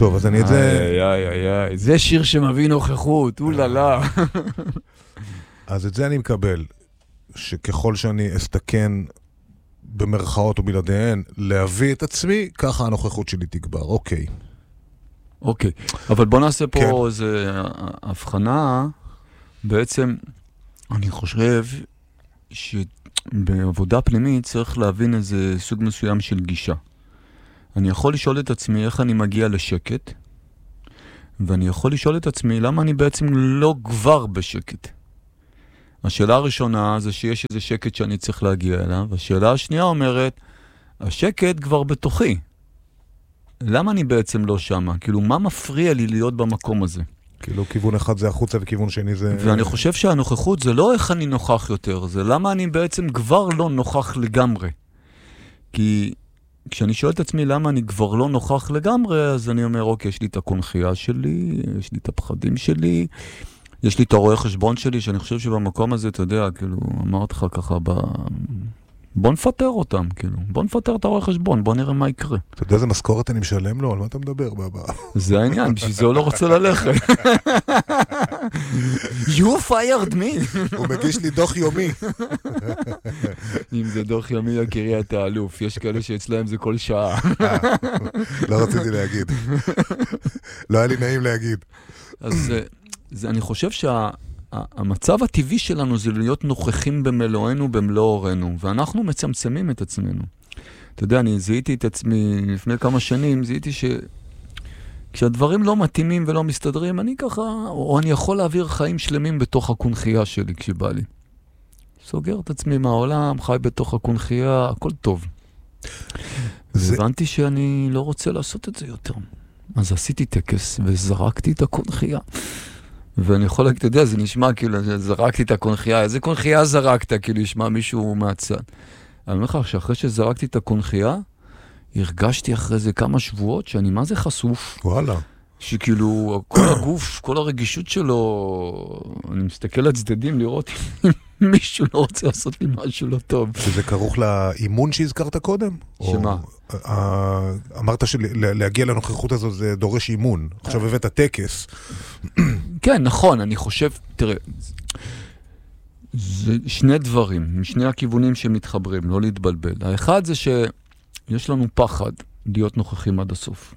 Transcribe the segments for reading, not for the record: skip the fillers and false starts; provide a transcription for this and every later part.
טוב, אז אני את זה... זה שיר שמביא נוכחות, אוללה. אז את זה אני מקבל, שככל שאני אסתכן במרכאות או בלעדיהן, להביא את עצמי, ככה הנוכחות שלי תגבר. אוקיי. אוקיי, אבל בוא נעשה פה איזו הבחנה. בעצם, אני חושב שבעבודה פנימית צריך להבין איזה סוג מסוים של גישה. אני יכול לשאול את עצמי איך אני מגיע לשקט, ואני יכול לשאול את עצמי למה אני בעצם לא כבר בשקט. השאלה הראשונה זה שיש איזה שקט שאני צריך להגיע אליו, והשאלה השנייה אומרת, השקט כבר בתוכי. למה אני בעצם לא שמה? כאילו, מה מפריע לי להיות במקום הזה? כאילו, כיוון אחד זה החוצה וכיוון שני זה... ואני חושב שהנוכחות זה לא איך אני נוכח יותר, זה למה אני בעצם כבר לא נוכח לגמרי. כי כשאני שואל את עצמי למה אני כבר לא נוכח לגמרי, אז אני אומר, אוקיי, יש לי את הקונחייה שלי, יש לי את הפחדים שלי, יש לי את הרואה חשבון שלי, שאני חושב שבמקום הזה, אתה יודע, כאילו, אמרת לך ככה, בוא נפטר אותם, כאילו, בוא נפטר את הרואה חשבון, בוא נראה מה יקרה. אתה יודע איזה משכורת אני משלם לו? על מה אתה מדבר, בבא? זה העניין, בשביל זה הוא לא רוצה ללכת. You fired me. הוא מגיש לי דוח יומי. אם זה דוח יומי, יקירי את האלוף. יש כאלה שאצלהם זה כל שעה. לא רציתי להגיד. לא היה לי נעים להגיד. אז אני חושב שהמצב הטבעי שלנו זה להיות נוכחים במלואנו, במלוא אורנו, ואנחנו מצמצמים את עצמנו. אתה יודע, אני זיהיתי את עצמי לפני כמה שנים, זיהיתי כשהדברים לא מתאימים ולא מסתדרים, אני ככה, או אני יכול להעביר חיים שלמים בתוך הקונחייה שלי כשבא לי. סוגר את עצמי מהעולם, חי בתוך הקונחייה, הכל טוב. הבנתי שאני לא רוצה לעשות את זה יותר. אז עשיתי טקס וזרקתי את הקונחייה. ואני יכול להגיד, אתה יודע, זה נשמע כאילו, זרקתי את הקונחייה, איזה קונחייה זרקת? כאילו, ישמע מישהו מהצד. אני אומר לך, שאחרי שזרקתי את הקונחייה, הרגשתי אחרי זה כמה שבועות שאני מה זה חשוף. וואלה. שכאילו, כל הגוף, כל הרגישות שלו, אני מסתכל לצדדים לראות אם מישהו לא רוצה לעשות לי משהו לא טוב. שזה כרוך לאימון שהזכרת קודם? שמה? אמרת שלהגיע לנוכחות הזו זה דורש אימון. עכשיו הבאת טקס. כן, נכון, אני חושב, תראה, זה שני דברים, משני הכיוונים שמתחברים, לא להתבלבל. האחד זה שיש לנו פחד להיות נוכחים עד הסוף.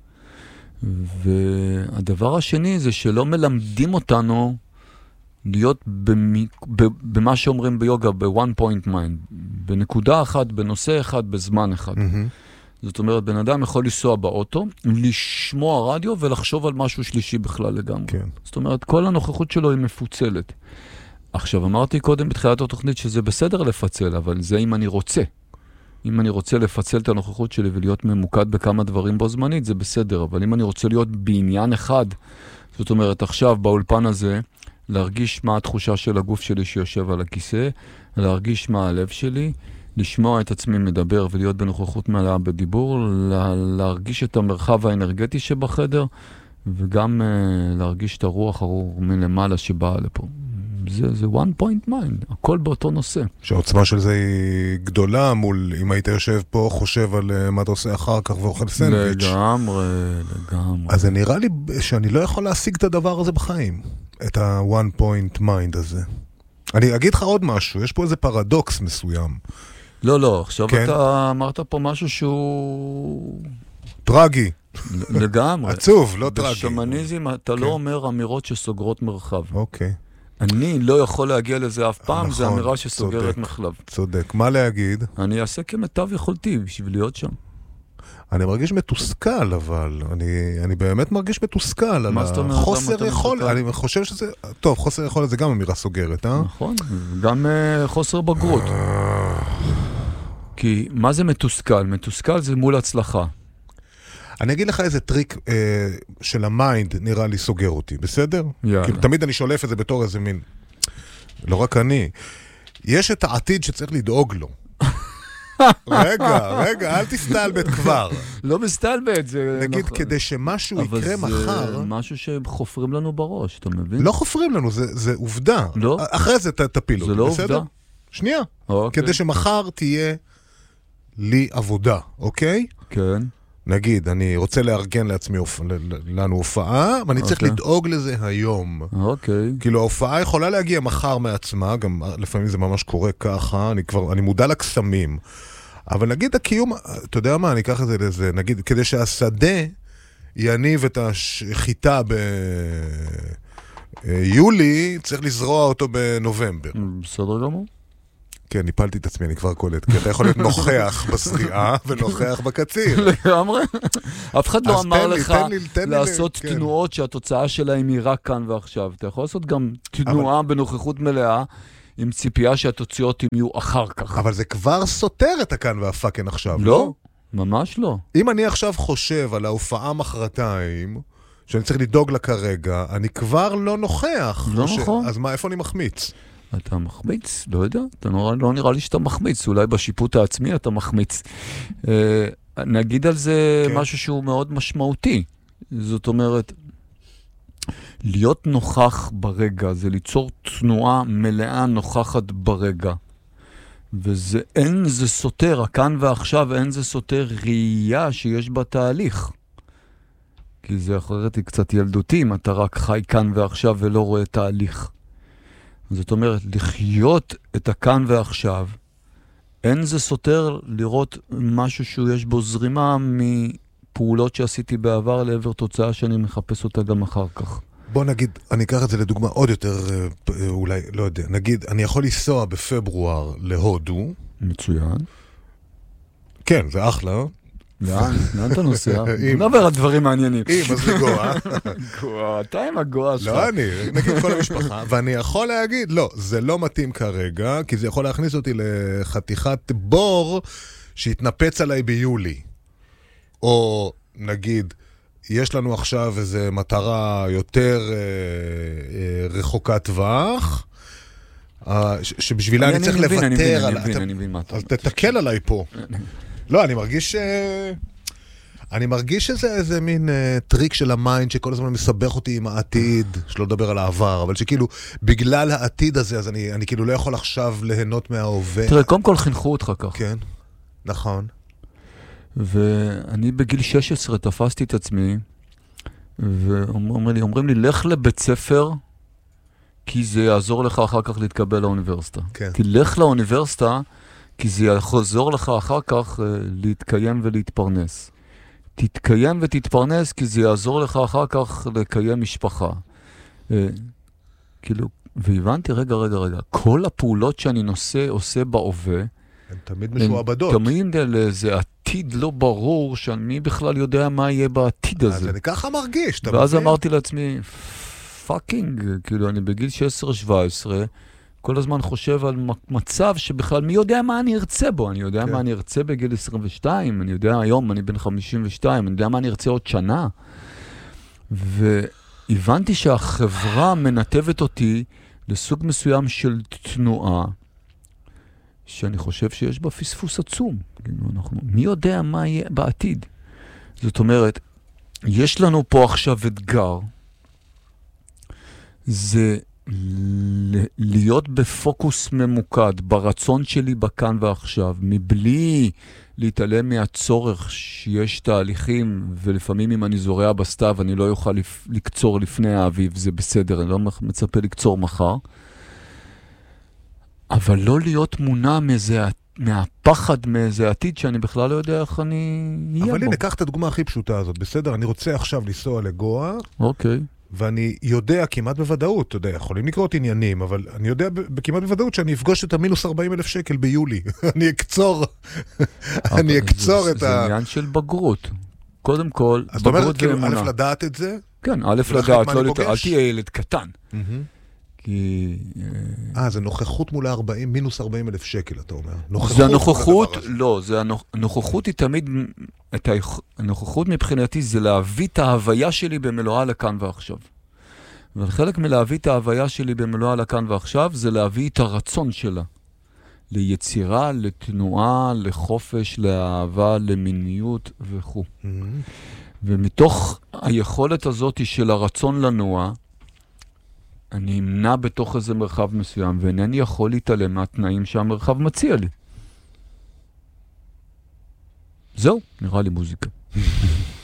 והדבר השני זה שלא מלמדים אותנו להיות במה שאומרים ביוגה, ב-one point mind, בנקודה אחת, בנושא אחד, בזמן אחד. זאת אומרת, בן אדם יכול לנסוע באוטו, לשמוע רדיו ולחשוב על משהו שלישי בכלל לגמרי. כן. זאת אומרת, כל הנוכחות שלו היא מפוצלת. עכשיו, אמרתי קודם בתחילת התוכנית שזה בסדר לפצל, אבל זה אם אני רוצה. אם אני רוצה לפצל את הנוכחות שלי ולהיות ממוקד בכמה דברים בו זמנית, זה בסדר. אבל אם אני רוצה להיות בעניין אחד, זאת אומרת, עכשיו באולפן הזה, להרגיש מה התחושה של הגוף שלי שיושב על הכיסא, להרגיש מה הלב שלי, לשמוע את עצמי מדבר ולהיות בנוכחות מלאה בדיבור, להרגיש את המרחב האנרגטי שבחדר, וגם להרגיש את הרוח מלמעלה שבאה לפה. זה one point mind, הכל באותו נושא. שהעוצמה של זה היא גדולה מול, אם היית יושב פה, חושב על מה אתה עושה אחר כך ואוכל סנדוויץ'. לגמרי. אז זה נראה לי שאני לא יכול להשיג את הדבר הזה בחיים, את ה-one point mind הזה. אני אגיד לך עוד משהו, יש פה איזה פרדוקס מסוים. לא, עכשיו אתה אמרת פה משהו שהוא... טרגי. לגמרי. עצוב, לא טרגי. בשמניזם אתה לא אומר אמירות שסוגרות מרחב. אוקיי. אני לא יכול להגיע לזה אף פעם, זה אמירה שסוגרת מחלב. צודק. מה להגיד? אני אעשה כמיטב יכולתי בשביל להיות שם. אני מרגיש מתוסכל, אבל אני באמת מרגיש מתוסכל. מה זאת אומרת? חוסר יכולת. אני חושב שזה... טוב, חוסר יכולת זה גם אמירה סוגרת, אה? נכון, גם חוסר בגרות. כי מה זה מתוסכל? מתוסכל זה מול הצלחה. אני אגיד לך איזה טריק של המיינד נראה לי סוגר אותי, בסדר? כאילו, תמיד אני שולף את זה בתור איזה מין... לא רק אני. יש את העתיד שצריך לדאוג לו. רגע, אל תסתלבט כבר. לא מסתלבט, זה... נגיד, כדי שמשהו יקרה מחר... אבל זה משהו שחופרים לנו בראש, אתה מבין? לא חופרים לנו, זה עובדה. לא? אחרי זה תפיל אותי, זה לא בסדר? עובדה. שנייה. כדי שמחר תהיה לי עבודה, אוקיי? כן. נגיד, אני רוצה לארגן לעצמי לנו הופעה, ואני צריך לדאוג לזה היום. אוקיי. כאילו, ההופעה יכולה להגיע מחר מעצמה, גם לפעמים זה ממש קורה ככה, אני מודע לקסמים. אבל נגיד הקיום, אתה יודע מה, אני אקח את זה לזה, נגיד, כדי שהשדה יניב את החיטה ביולי, צריך לזרוע אותו בנובמבר. בסדר גמור. כן, ניפלתי את עצמי, אני כבר קולט, כי אתה יכול להיות נוכח בסריעה ונוכח בקציר. לגמרי. אף אחד לא אמר לך לעשות תנועות שהתוצאה שלהם היא רק כאן ועכשיו. אתה יכול לעשות גם תנועה בנוכחות מלאה, עם ציפייה שהתוצאות יהיו אחר כך. אבל זה כבר סותר את הכאן והפאקן עכשיו, לא? לא, ממש לא. אם אני עכשיו חושב על ההופעה מחרתיים, שאני צריך לדאוג לה כרגע, אני כבר לא נוכח. לא נכון. אז מה, איפה אני מחמיץ? אתה מחמיץ, לא יודע, לא נראה לי שאתה מחמיץ, אולי בשיפוט העצמי אתה מחמיץ. נגיד על זה משהו שהוא מאוד משמעותי. זאת אומרת, להיות נוכח ברגע, זה ליצור תנועה מלאה נוכחת ברגע. וזה אין זה סותר, הכאן ועכשיו אין זה סותר ראייה שיש בתהליך. כי זה אחרת היא קצת ילדותי, אם אתה רק חי כאן ועכשיו ולא רואה תהליך. זאת אומרת, לחיות את הכאן ועכשיו, אין זה סותר לראות משהו שיש בו זרימה מפעולות שעשיתי בעבר לעבר תוצאה שאני מחפש אותה גם אחר כך. בוא נגיד, אני אקח את זה לדוגמה עוד יותר, אולי, לא יודע, נגיד, אני יכול לנסוע בפברואר להודו. מצוין. כן, זה אחלה. לאן אתה נוסע? נדבר על דברים מעניינים. אז לגואה. גואה, אתה עם הגואה שלך. לא, נגיד כל המשפחה, ואני יכול להגיד, לא, זה לא מתאים כרגע, כי זה יכול להכניס אותי לחתיכת בור שהתנפץ עליי ביולי. או נגיד, יש לנו עכשיו איזו מטרה יותר רחוקת טווח, שבשבילה אני צריך לוותר על... אני מבין מה אתה... אז תתקל עליי פה. לא, אני מרגיש שזה איזה מין טריק של המיינד שכל הזמן מסבך אותי עם העתיד, שלא לדבר על העבר, אבל שכאילו בגלל העתיד הזה, אז אני כאילו לא יכול עכשיו ליהנות מההווה. תראה, קודם כל חינכו אותך כך. כן, נכון. ואני בגיל 16 תפסתי את עצמי, ואומרים לי, לך לבית ספר, כי זה יעזור לך אחר כך להתקבל לאוניברסיטה. כן. תלך לאוניברסיטה, כי זה יעזור לך אחר כך להתקיים ולהתפרנס. תתקיים ותתפרנס, כי זה יעזור לך אחר כך לקיים משפחה. כאילו, והבנתי, רגע, כל הפעולות שאני עושה בהווה, הן תמיד משועבדות. תמיד לאיזה עתיד לא ברור, שאני בכלל יודע מה יהיה בעתיד הזה. אז אני ככה מרגיש, אתה מבין? ואז אמרתי לעצמי, פאקינג, כאילו, אני בגיל 16-17, כל הזמן חושב על מצב שבכלל מי יודע מה אני ארצה בו. אני יודע מה אני ארצה בגיל 22, אני יודע היום, אני בן 52, אני יודע מה אני ארצה עוד שנה. והבנתי שהחברה מנתבת אותי לסוג מסוים של תנועה, שאני חושב שיש בה פספוס עצום. מי יודע מה יהיה בעתיד? זאת אומרת, יש לנו פה עכשיו אתגר, זה להיות בפוקוס ממוקד, ברצון שלי בכאן ועכשיו, מבלי להתעלם מהצורך שיש תהליכים, ולפעמים אם אני זורע בסתיו, אני לא יוכל לקצור לפני האביב, זה בסדר, אני לא מצפה לקצור מחר. אבל לא להיות מונע מהפחד מאיזה עתיד שאני בכלל לא יודע איך אני אהיה בו. אבל הנה, קח את הדוגמה הכי פשוטה הזאת, בסדר? אני רוצה עכשיו לנסוע לגואה, אוקיי. ואני יודע כמעט בוודאות, אתה יודע, יכולים לקרות עניינים, אבל אני יודע כמעט בוודאות שאני אפגוש את המינוס 40,000 שקל ביולי. אני אקצור את זה עניין של בגרות. קודם כל, אז זאת אומרת, כאילו, א' לדעת את זה? כן, א' לדעת, אל תהיה ילד קטן. כי... זה נוכחות מול מינוס 40,000 שקל, אתה אומר. זה הנוכחות, לא, הנוכחות היא תמיד, הנוכחות מבחינתי זה להביא את ההוויה שלי במלואה לכאן ועכשיו. וחלק מלהביא את ההוויה שלי במלואה לכאן ועכשיו, זה להביא את הרצון שלה. ליצירה, לתנועה, לחופש, לאהבה, למיניות וכו'. ומתוך היכולת הזאת של הרצון לנוע, אני אמנע בתוך איזה מרחב מסוים, ואינני יכול להתעלם מהתנאים שהמרחב מציע לי. זהו, נראה לי מוזיקה.